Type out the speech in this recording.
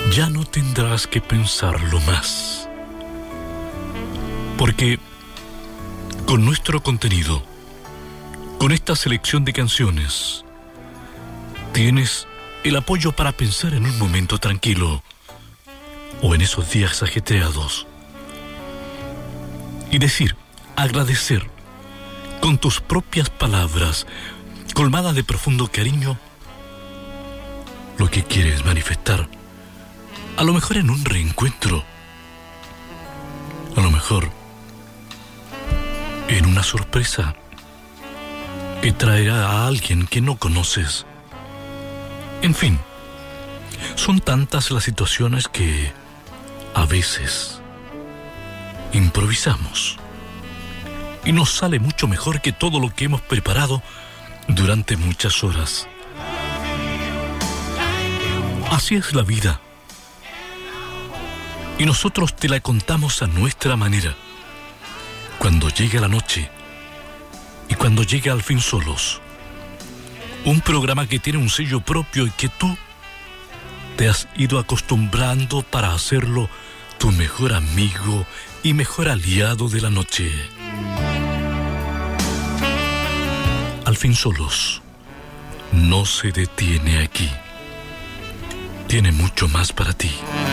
ya no tendrás que pensarlo más. Porque con nuestro contenido, con esta selección de canciones, tienes el apoyo para pensar en un momento tranquilo o en esos días ajetreados y decir, agradecer con tus propias palabras, colmadas de profundo cariño, lo que quieres manifestar. A lo mejor en un reencuentro, a lo mejor en una sorpresa que traerá a alguien que no conoces. En fin, son tantas las situaciones que a veces improvisamos y nos sale mucho mejor que todo lo que hemos preparado durante muchas horas. Así es la vida. Y nosotros te la contamos a nuestra manera. Cuando llega la noche y cuando llega Al fin solos, un programa que tiene un sello propio y que tú te has ido acostumbrando para hacerlo tu mejor amigo y mejor aliado de la noche. Al fin solos no se detiene aquí. Tiene mucho más para ti.